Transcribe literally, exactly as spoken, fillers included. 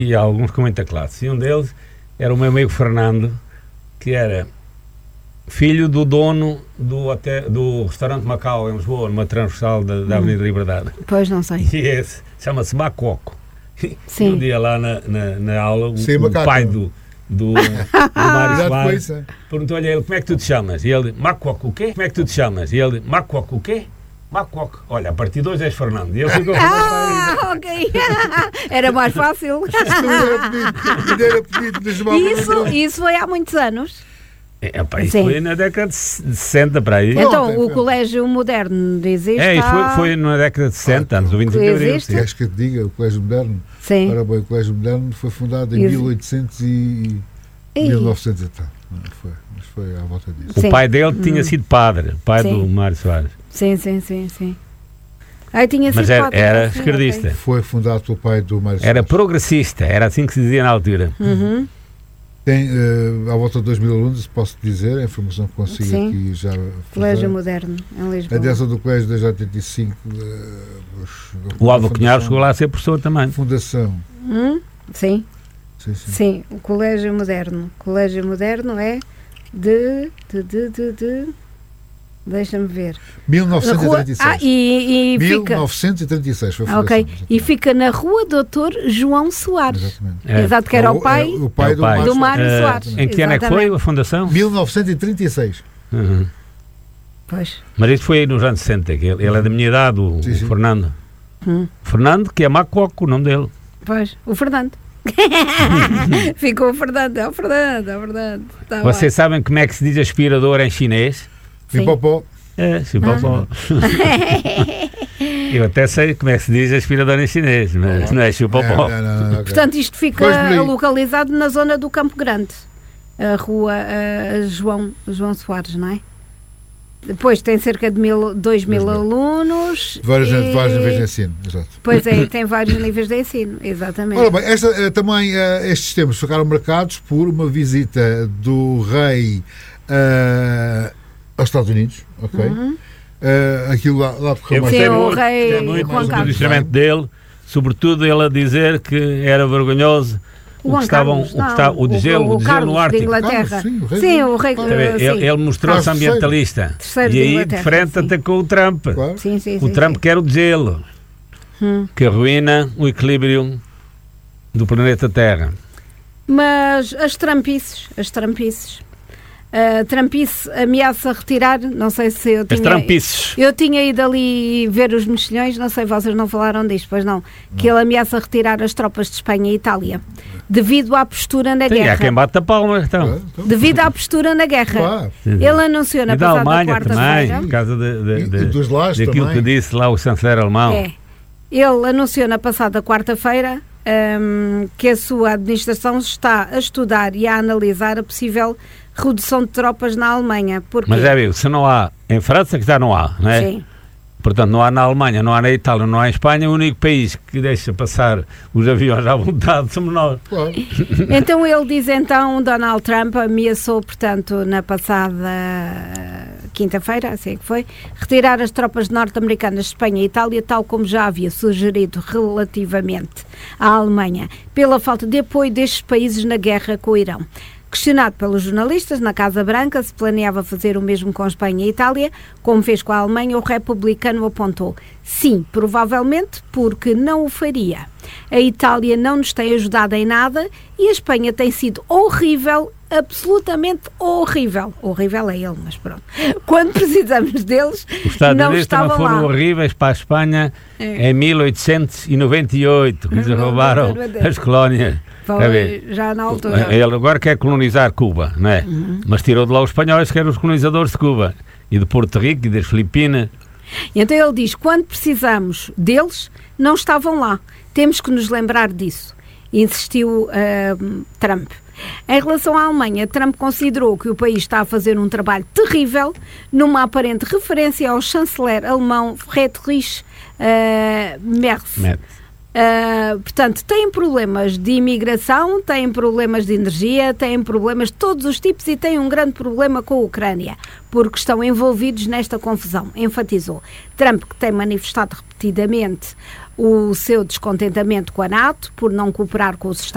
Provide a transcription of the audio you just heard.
e alguns com muita classe. E um deles era o meu amigo Fernando, que era filho do dono do, hotel, do restaurante Macau em Lisboa, numa transversal da, da Avenida Liberdade. Pois não sei. E esse chama-se Macoco. Sim. E um dia lá na, na, na aula, o, Sim, o pai do, do, do Mário Soares Exato, perguntou-lhe a ele: como é que tu te chamas? E ele: Macoco o quê? Como é que tu te chamas? E ele: Macoco o quê? Macoco. Olha, a partir de hoje és Fernando. E ele ficou Ah, ok. Era mais fácil. Era pedido de chamar Isso, isso foi há muitos anos. É, pá, isso Sim. foi na década de sessenta para aí. Pronto, Então, é, o foi. Colégio Moderno existe. É, isso foi, há- foi na década de sessenta, anos do vinte e cinco de Abril. Existe? Queres que eu te diga, o Colégio Moderno? Sim. Ora bem, o Colégio Moderno foi fundado em Isso. mil e oitocentos e Ih. mil e novecentos e tal. Não foi, mas foi à volta disso. O Sim. pai dele tinha Hum. sido padre, pai Sim. do Mário Soares. Sim, sim, sim, sim. Aí tinha Mas sido era, quatro, era sim, esquerdista, ok. Foi fundado pelo pai do Mário era Soares. progressista, era assim que se dizia na altura. Uhum. Tem uh, à volta de dois mil alunos, posso dizer, a informação que consigo Sim. aqui já Colégio fazer. Moderno, em A Lisboa. direção do colégio desde oitenta e cinco. Uh, O Álvaro Cunhal chegou lá a ser professor também. Fundação. Hum? Sim, Sim, sim. sim, o Colégio Moderno. O Colégio Moderno é de. de, de, de, de deixa-me ver. mil Na novecentos e rua- trinta e seis. Ah, e, e mil fica. novecentos e trinta e seis foi a Ah, fundação. ok. E exatamente. fica na rua doutor João Soares. Exatamente. É. Exato, que era É o pai é o pai É o do pai. Mário do Mário Eh, Soares. Em que ano é que foi Exatamente. a fundação? mil novecentos e trinta e seis. Uhum. Pois. Mas isto foi nos anos sessenta, que ele, ele é da minha idade, o, Sim, o sim. Fernando. Hum. Fernando, que é Macoco, o nome dele. Pois, o Fernando. Ficou o Fernando, é o Fernando, é o Fernando. Tá Vocês sabem como é que se diz aspirador em chinês? Sim. Pipopó. É, chupopó. Eu até sei como é que se diz aspirador em chinês, mas não é chupopó. É, não, não, não, ok. Portanto, isto fica Pois, por aí. localizado na zona do Campo Grande, a rua eh, João, João Soares, não é? Depois tem cerca de mil, dois mil Dois mil. alunos. Vários, e- vários níveis de ensino, exato. Pois é, tem vários níveis de ensino, exatamente. Ora bem, esta, eh, também eh, estes temas ficaram marcados por uma visita do rei eh, aos Estados Unidos, ok? Uhum. Eh, aquilo lá, lá correu Eu mais Sim, gostei o muito, rei gostei muito Juan do Carlos. posicionamento dele, sobretudo ele a dizer que era vergonhoso o Juan que estavam, Carlos, o, que não, está, o de gelo, o, de gelo Carlos no de Ártico. Inglaterra. Carlos, sim, o rei Sim, do- o rei. Claro. Está a ver? sim. Ele, ele mostrou-se Carlos ambientalista Terceiro e de aí de Inglaterra, frente sim. atacou o Trump. Claro. Sim, sim, O sim, Trump sim. quer o de gelo, Hum. que arruína o equilíbrio do planeta Terra. Mas as trampices, as trampices. A trampice ameaça retirar, não sei se eu As tinha... trampices. Eu tinha ido ali ver os mexilhões, não sei, vocês não falaram disto, pois não, que ele ameaça retirar as tropas de Espanha e Itália, devido à postura na Tem, há quem guerra. bate a palma, então. Ah, então, Devido à postura na guerra. claro. Ele anunciou na E da passada Alemanha também, quarta-feira... por causa de, de, E- de, e dos lares daquilo também. que disse lá o chanceler alemão. É. Ele anunciou na passada quarta-feira hum, que a sua administração está a estudar e a analisar a possível redução de tropas na Alemanha. Porque, Mas já viu, se não há, em França que já não há, não é? Sim. Portanto, não há na Alemanha, não há na Itália, não há em Espanha, o único país que deixa passar os aviões à vontade somos nós. Claro. Então ele diz então, Donald Trump ameaçou, portanto, na passada quinta-feira, assim que foi, retirar as tropas norte-americanas de Espanha e Itália, tal como já havia sugerido relativamente à Alemanha, pela falta de apoio destes países na guerra com o Irão. Questionado pelos jornalistas na Casa Branca se planeava fazer o mesmo com Espanha e Itália, como fez com a Alemanha, o republicano apontou: sim, provavelmente, porque não o faria. A Itália não nos tem ajudado em nada e a Espanha tem sido horrível, absolutamente horrível. Horrível é ele, mas pronto. Quando precisamos deles, Os Estados não Unidos também estavam foram lá. horríveis para a Espanha É. em mil oitocentos e noventa e oito, que lhes Não, não, roubaram não, não. as colónias. Foi Está a ver? já na altura. Ele agora quer colonizar Cuba, não é? Uhum. Mas tirou de lá os espanhóis, que eram os colonizadores de Cuba, e de Porto Rico e das Filipinas. E então ele diz, quando precisamos deles, não estavam lá. Temos que nos lembrar disso, insistiu uh, Trump. Em relação à Alemanha, Trump considerou que o país está a fazer um trabalho terrível, numa aparente referência ao chanceler alemão Friedrich uh, Merz. Merz. Uh, portanto, têm problemas de imigração, têm problemas de energia, têm problemas de todos os tipos e têm um grande problema com a Ucrânia, porque estão envolvidos nesta confusão, enfatizou. Trump, que tem manifestado repetidamente o seu descontentamento com a NATO por não cooperar com os Estados